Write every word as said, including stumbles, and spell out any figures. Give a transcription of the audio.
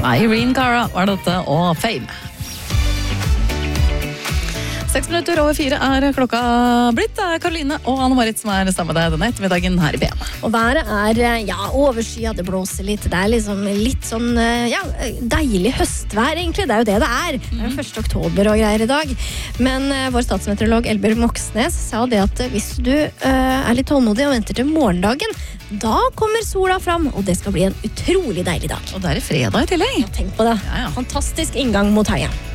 Irene Cara var dette, og Fame. Seks minutter over fire er klokka blitt. Det er Karoline og Anne-Marit som er sammen med deg denne ettermiddagen her i P M. Og været er, ja, overskyet, det blåser litt. Det er liksom litt sånn, ja, deilig høstvær egentlig. Det er jo det det er. Det er jo første oktober og greier i dag. Men uh, vår statsmeteorolog Elbjørg Moxnes sa det at hvis du uh, er litt tålmodig og venter til morgendagen, da kommer sola fram, og det skal bli en utrolig deilig dag. Og det er fredag i tillegg. Ja, tenk på det. Ja, ja. Fantastisk inngang mot helgen.